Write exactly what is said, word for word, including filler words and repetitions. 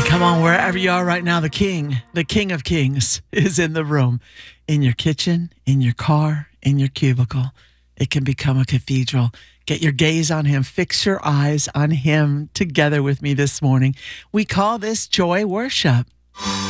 Come on, wherever you are right now, the King, the King of Kings is in the room. In your kitchen, in your car, in your cubicle. It can become a cathedral. Get your gaze on him. Fix your eyes on him together with me this morning. We call this joy worship.